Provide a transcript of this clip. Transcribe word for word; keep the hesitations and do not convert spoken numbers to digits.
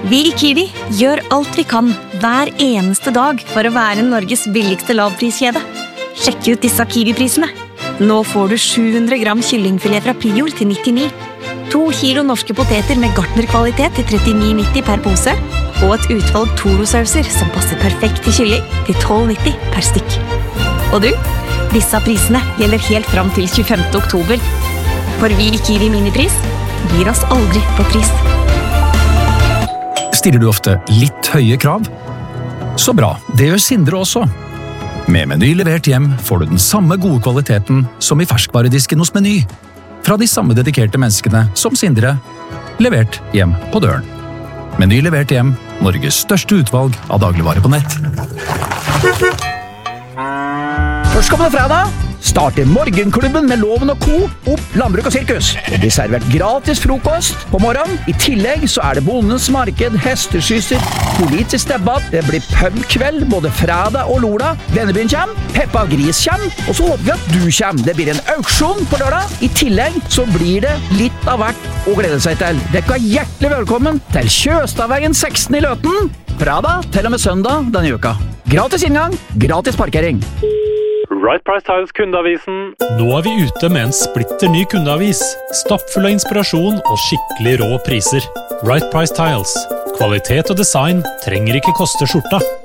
Vi i Kiwi gjør alt vi kan hver eneste dag for å være Norges billigste lavpriskjede. Sjekk ut disse Kiwi-prisene. Nå får du sju hundre gram kyllingfilet fra Prior til nittini, to kilo norske poteter med gartnerkvalitet til trettini nitti per pose, og et utvalg Toro-sauser som passer perfekt til kylling til tolv nitti per stykk. Og du, disse prisene gjelder helt fram til tjuefemte oktober. For vi i Kiwi Minipris gir oss aldri på pris. Stiller du ofte litt høye krav? Så bra, det gjør Sindre også. Med Meny levert hjem får du den samme gode kvaliteten som i ferskvaredisken hos Meny. Fra de samme dedikerte menneskene som Sindre, levert hjem på døren. Meny levert hjem, Norges største utvalg av dagligvare på nett. Førstkommende fredag starter Morgenklubben med Loven og Co. opp Landbruk og Sirkus. Det blir servert gratis frokost på morgenen. I tillegg så er det Bondens marked, hesteskysser, politisk debatt. Det blir pubkveld både fredag og lørdag. Vennebyen kjem, Peppa Gris kjem, og så håper vi at du kjem. Det blir en auksjon på lørdag. I tillegg så blir det litt av hvert å glede seg til. Dere er hjertelig velkommen til Kjøstavveien seksten i Løten. Fredag til og med søndag denne uka. Gratis inngang, gratis parkering. Right Price Tiles kundeavisen. Nå er vi ute med en splitter ny kundeavis. Stappfull av inspirasjon og skikkelig rå priser. Right Price Tiles. Kvalitet og design trenger ikke koste skjorta.